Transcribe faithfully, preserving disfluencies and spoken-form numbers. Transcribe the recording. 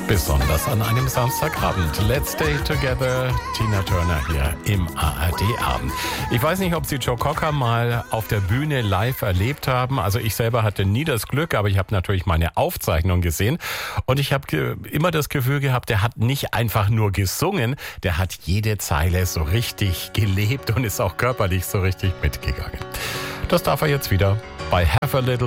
Besonders an einem Samstagabend. Let's Stay Together, Tina Turner hier im A R D-Abend. Ich weiß nicht, ob Sie Joe Cocker mal auf der Bühne live erlebt haben. Also ich selber hatte nie das Glück, aber ich habe natürlich meine Aufzeichnung gesehen. Und ich habe ge- immer das Gefühl gehabt, der hat nicht einfach nur gesungen, der hat jede Zeile so richtig gelebt und ist auch körperlich so richtig mitgegangen. Das darf er jetzt wieder bei Have a Little